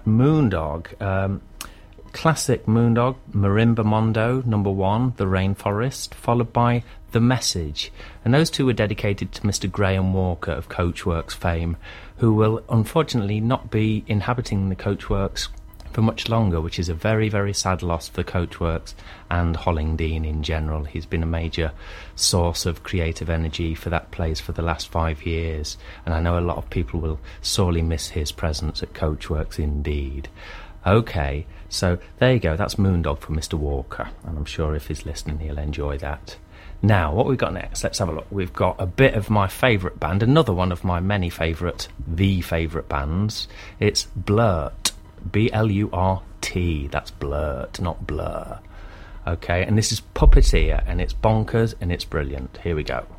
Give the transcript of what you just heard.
Moondog. Classic Moondog, Marimba Mondo, number 1, The Rainforest, followed by The Message. And those two were dedicated to Mr. Graham Walker of Coachworks fame, who will unfortunately not be inhabiting the Coachworks for much longer, which is a very, very sad loss for Coachworks and Hollingdean in general. He's been a major source of creative energy for that place for the last 5 years, and I know a lot of people will sorely miss his presence at Coachworks indeed. Okay, so there you go, that's Moondog for Mr. Walker, and I'm sure if he's listening he'll enjoy that. Now, what we've got next, let's have a look. We've got a bit of my favourite band, another one of my many favourite bands. It's Blurt, B-L-U-R-T, that's Blurt, not Blur. Okay, and this is Puppeteer, and it's bonkers and it's brilliant. Here we go.